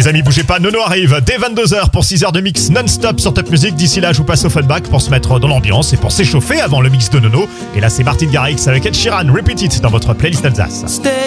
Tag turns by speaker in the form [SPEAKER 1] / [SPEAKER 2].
[SPEAKER 1] Les amis, bougez pas, Nono arrive dès 22h pour 6 heures de mix non-stop sur Top Music. D'ici là, je vous passe au Funback pour se mettre dans l'ambiance et pour s'échauffer avant le mix de Nono. Et là, c'est Martin Garrix avec Ed Sheeran, Repeat It dans votre playlist Alsace.